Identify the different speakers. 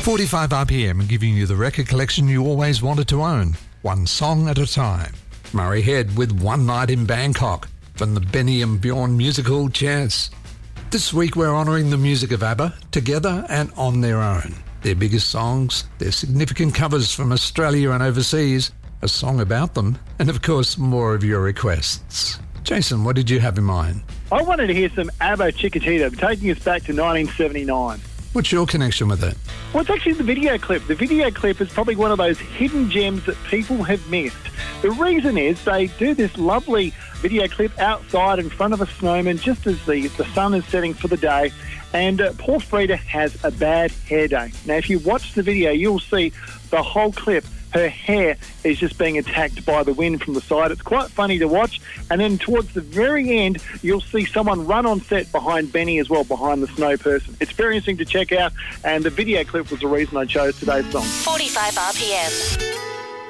Speaker 1: 45 RPM, giving you the record collection you always wanted to own, one song at a time. Murray Head with One Night in Bangkok from the Benny and Bjorn musical Chance. This week we're honouring the music of ABBA, together and on their own. Their biggest songs, their significant covers from Australia and overseas, a song about them, and of course more of your requests. Jason, what did you have in mind?
Speaker 2: I wanted to hear some ABBA Chiquitita, taking us back to 1979.
Speaker 1: What's your connection with it?
Speaker 2: Well, it's actually the video clip. The video clip is probably one of those hidden gems that people have missed. The reason is they do this lovely video clip outside in front of a snowman just as the sun is setting for the day, and poor Frida has a bad hair day. Now, if you watch the video, you'll see the whole clip. Her hair is just being attacked by the wind from the side. It's quite funny to watch. And then towards the very end, you'll see someone run on set behind Benny as well, behind the snow person. It's very interesting to check out, and the video clip was the reason I chose today's song.
Speaker 3: 45 RPM.